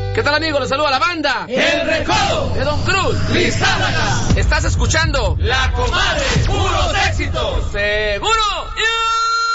¿Qué tal, amigos? Les saluda la banda El Recodo de Don Cruz, Lizárraga. Estás escuchando La Comadre, puros éxitos. Seguro.